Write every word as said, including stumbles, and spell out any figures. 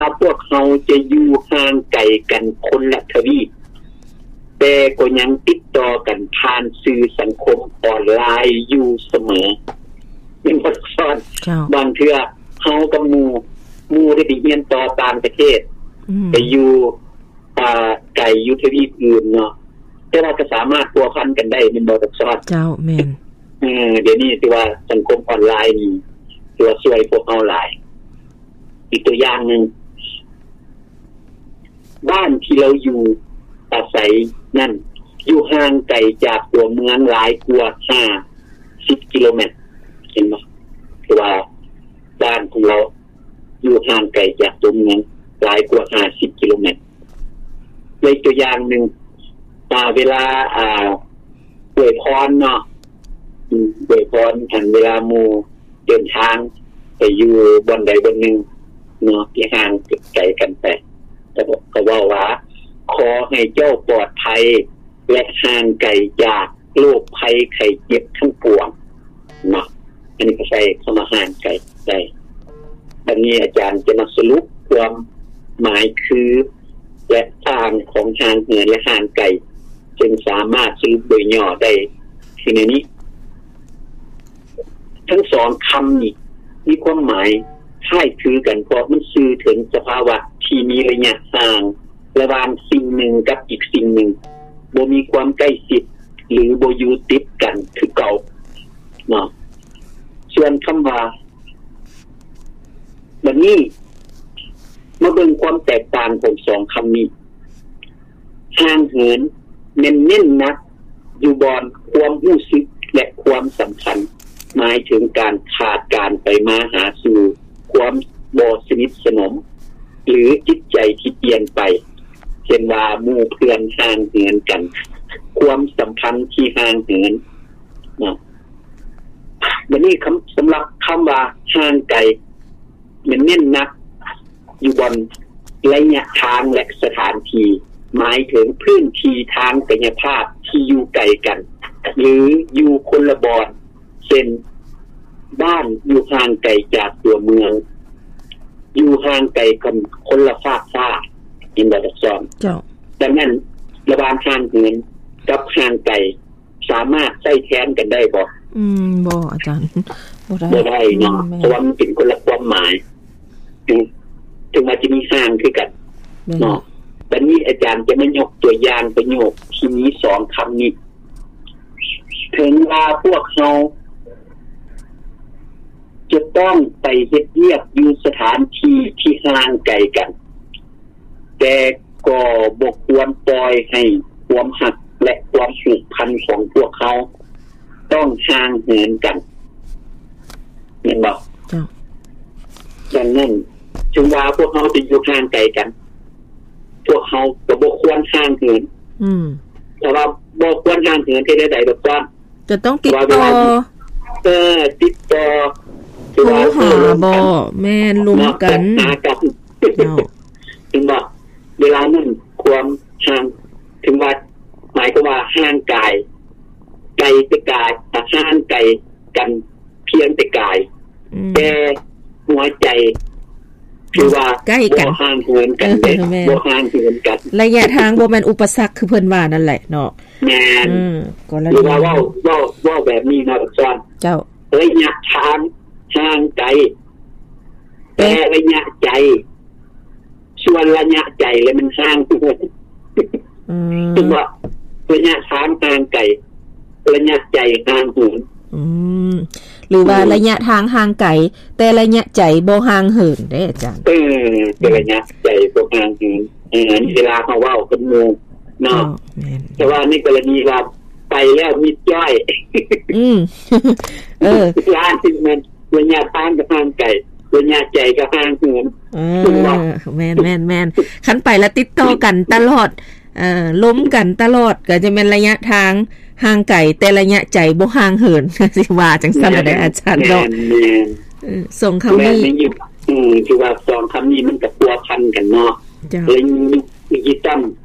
พวกเขาจะอยู่ห่างไกลกันคนละทวีปแต่ก็ยังติดต่อกันผ่านสื่อสังคมออนไลน์อยู่เสมอเป็นบทสอนบางเทื่อเฮากับหมู่หมู่ได้ไปเรียนต่อต่างประเทศไปอยู่อ่าไกลอยู่ทวีปอื่นเนาะแต่ว่าก็สามารถพัวพันกันได้เป็นบทสอนเจ้าแม่นเออเดี๋ยวนี้ที่ว่าสังคมออนไลน์นี่ตัวช่วยพวกเฮาหลายอีกตัวอย่างนึงบ้านที่เราอยู่อาศัยนั่นอยู่ห่างไกลจากตัวเมืองหลายกว่าห้าสิบกิโลเมตรเห็นไหมคือว่าบ้านของเราอยู่ห่างไกลจากตัวเมืองหลายกว่าห้าสิบกิโลเมตรในตัวอย่างหนึ่งตาเวลาอ่าอวยพรเนาะอวยพรทันเวลาหมู่เดินทางไปอยู่บนใดบนหนึ่งเนาะที่ห่างไกลกันไปแต่ก็ว่าว่าขอให้เจ้าปลอดภัยและห่างไกลจากโรคภัยไข้เจ็บทั้งปวงเนาะอันนี้ก็ใช้คำว่าห่างไกลได้อันนี้อาจารย์จะมาสรุปความหมายคือและทางของห่างเหินและห่างไกลจึงสามารถสรุปโดยย่อได้คือในนี้ทั้งสองคำนี้มีความหมายคล้ายคลึงกันเพราะมันสื่อถึงสภาวะที่มีระยะห่างระหว่างสิ่งหนึ่งกับอีกสิ่งหนึ่งบ่มีความใกล้ชิดหรือบ่อยู่ติดกันคือเก่าเนาะส่วนคำว่าบัดนี้มาเบิ่งความแตกต่างของสองคำนี้ห่างเหินเน้นเน้นนักอยู่บอนความรู้สึกและความสำคัญหมายถึงการขาดการไปมาหาสู่ความบ่สนิทสนมหรือจิตใจที่เปลี่ยนไปเช่นว่าหมู่เพื่อนห่างเหินกันความสัมพันธ์ที่ห่างเหินเนาะบัดนี้คำสำหรับคำว่าห่างไกลมันเน้นนักอยู่บนระยะทางและสถานที่หมายถึงพื้นที่ทางกายภาพที่อยู่ไกลกันหรืออยู่คนละบอนเช่นบ้านอยู่ห่างไกลจากตัวเมืองอยู่ห่างไกลกันคนละภาคฟ้าอินเดอร์ซอนดังนั้นระหว่างห่างเหินกับห่างไกลสามารถใช้แทนกันได้บ่อืมบ่อาจารย์บ่ได้บ่ได้เนาะเพราะว่ามันเป็นคนละความหมายถึงถึงว่าจะมีห่างคือกันเนาะบัดนี้อาจารย์จะมายกตัวอย่างประโยคที่มีสองคำนี้ถึงว่าพวกเฮาจะต้องไปเฮ็ดเวียกอยู่สถานที่ที่ห่างไกลกันแต่ก็บ่ควรปล่อยให้ความหักและความผูกพันของพวกเขาต้องห่างเหินกันเห็นบ่ดังนั้นจึงว่าพวกเขาจะอยู่ห่างไกลกันพวกเขาก็บ่ควรห่างเหินอืมแต่ว่าบ่ควรห่างเหินที่ใดๆดอกว่าจะต้องติดต่อเออติดต่อโทรหาบ่แม่นลุมกันหากันถึงว่าเวลานั้นความห่างถึงว่าหมายก็ว่าห่างกายไกลแต่กายแต่ห่างไกลกันเพียงแต่กายแต่หัวใจคือว่าใกล้กันบ่ห่างเหินกันบ่ห่างเหินกันระยะทางบ่แม่นอุปสรรคคือเพิ่นว่านั่นแหละเนาะแม่นอือก็แล้วว่าเว้าเว้าเว้าแบบนี้เนาะซ้อนเจ้าระยะทางห่างไกลแต่ระยะใจส่วนระยะใจแล้วมันห่างเหินอืมคือว่าระยะทางห่างไกลระยะใจห่างเหินอืมหรือว่าระยะทางห่างไกลแต่ระยะใจบ่ห่างเหินเด้อาจารย์เออเป็นระยะใจบ่ห่างเหินเออเวลาเฮาเว้ากันหมู่เนาะแต่ว่าในกรณีว่าไปแล้วมีจ้อยอืมเออร้านที่มันระยะทางกับห่างไกลระยะใจกับห่างเหินเออแม่นๆๆคันไปแล้วติดต่อกันตลอดเอ่อล้มกันตลอดก็จะเป็นระยะทางห่างไกลแต่ระยะใจบ่ห่างเหินสิว่าจังซั่นได้อาจารย์เนาะเออส่งคำนี้อือคือว่าสองคำนี้มันก็พัวพันกันเนาะเลยมีกิจกรรม